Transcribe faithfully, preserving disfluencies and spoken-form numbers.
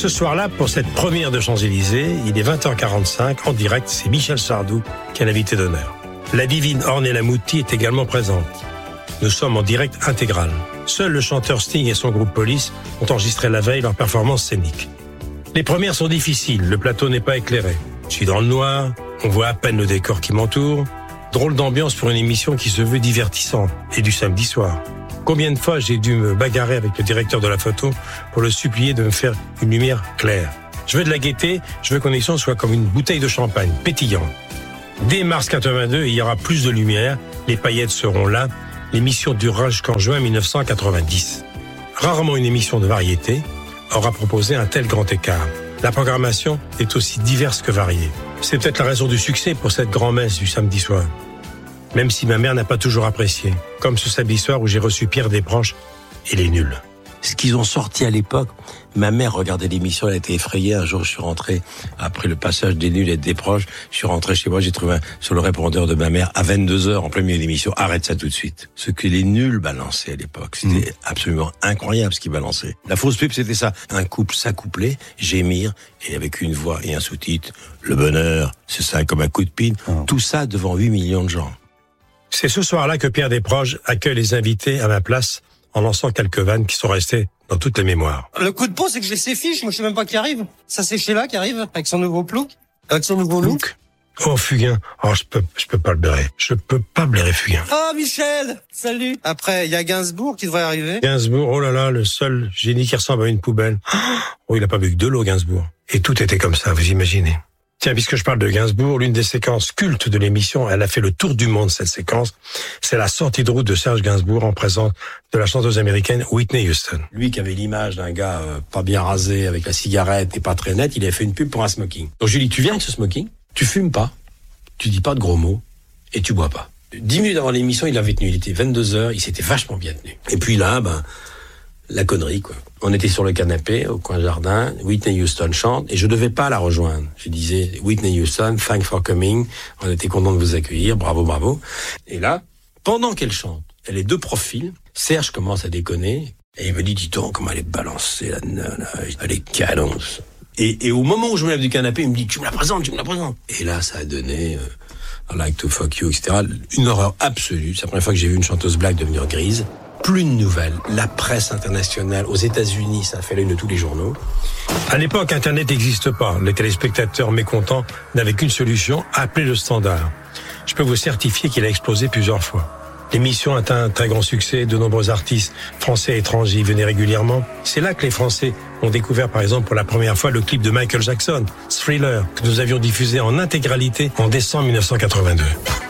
Ce soir-là, pour cette première de Champs-Élysées, il est vingt heures quarante-cinq, en direct, c'est Michel Sardou qui est l'invité d'honneur. La divine Ornella Muti est également présente. Nous sommes en direct intégral. Seul le chanteur Sting et son groupe Police ont enregistré la veille leur performance scénique. Les premières sont difficiles, le plateau n'est pas éclairé. Je suis dans le noir, on voit à peine le décor qui m'entoure. Drôle d'ambiance pour une émission qui se veut divertissante et du samedi soir. Combien de fois j'ai dû me bagarrer avec le directeur de la photo pour le supplier de me faire une lumière claire. Je veux de la gaieté, je veux que l'émission soit comme une bouteille de champagne, pétillante. Dès mars quatre-vingt-deux, il y aura plus de lumière, les paillettes seront là, l'émission durera jusqu'en juin mille neuf cent quatre-vingt-dix. Rarement une émission de variété aura proposé un tel grand écart. La programmation est aussi diverse que variée. C'est peut-être la raison du succès pour cette grand-messe du samedi soir. Même si ma mère n'a pas toujours apprécié. Comme ce samedi soir où j'ai reçu Pierre Desproges et les nuls. Ce qu'ils ont sorti à l'époque, ma mère regardait l'émission, elle était effrayée. Un jour, je suis rentré, après le passage des nuls et des proches, je suis rentré chez moi, j'ai trouvé un, sur le répondeur de ma mère, à vingt-deux heures, en plein milieu de l'émission, arrête ça tout de suite. Ce que les nuls balançaient à l'époque, c'était mmh. absolument incroyable ce qu'ils balançaient. La fausse pub, c'était ça. Un couple s'accoupler, gémir, et avec une voix et un sous-titre, le bonheur, c'est ça comme un coup de pine. Mmh. Tout ça devant huit millions de gens. C'est ce soir-là que Pierre Desproges accueille les invités à ma place, en lançant quelques vannes qui sont restées dans toutes les mémoires. Le coup de peau, c'est que je laisse ses fiches, moi je sais même pas qui arrive. Ça c'est Sheila qui arrive, avec son nouveau look. Avec son nouveau look. Oh, Fugain. Oh, je peux, je peux pas le blairer. Je peux pas blairer Fugain. Oh, Michel! Salut! Après, il y a Gainsbourg qui devrait arriver. Gainsbourg, oh là là, le seul génie qui ressemble à une poubelle. Oh, il a pas bu que de l'eau, Gainsbourg. Et tout était comme ça, vous imaginez. Tiens, puisque je parle de Gainsbourg, l'une des séquences cultes de l'émission, elle a fait le tour du monde, cette séquence, c'est la sortie de route de Serge Gainsbourg en présence de la chanteuse américaine Whitney Houston. Lui qui avait l'image d'un gars euh, pas bien rasé, avec la cigarette et pas très net, il avait fait une pub pour un smoking. Donc je lui dis, tu viens avec ce smoking, tu fumes pas, tu dis pas de gros mots, et tu bois pas. Dix minutes avant l'émission, il avait tenu, il était vingt-deux heures, il s'était vachement bien tenu. Et puis là, ben... la connerie, quoi. On était sur le canapé, au coin jardin, Whitney Houston chante, et je devais pas la rejoindre. Je disais, Whitney Houston, thank for coming, on était content de vous accueillir, bravo, bravo. Et là, pendant qu'elle chante, elle est de profil, Serge commence à déconner, et il me dit, dis donc, comment elle est balancée, la nana, elle est canon. Et, et au moment où je me lève du canapé, il me dit, tu me la présentes, tu me la présentes. Et là, ça a donné, euh, I like to fuck you, et cetera. Une horreur absolue. C'est la première fois que j'ai vu une chanteuse black devenir grise. Plus de nouvelles. La presse internationale, aux États-Unis, ça a fait l'une de tous les journaux. À l'époque, Internet n'existe pas. Les téléspectateurs mécontents n'avaient qu'une solution, appeler le standard. Je peux vous certifier qu'il a explosé plusieurs fois. L'émission a un très grand succès, de nombreux artistes français et étrangers y venaient régulièrement. C'est là que les Français ont découvert, par exemple, pour la première fois, le clip de Michael Jackson, Thriller, que nous avions diffusé en intégralité en décembre mille neuf cent quatre-vingt-deux.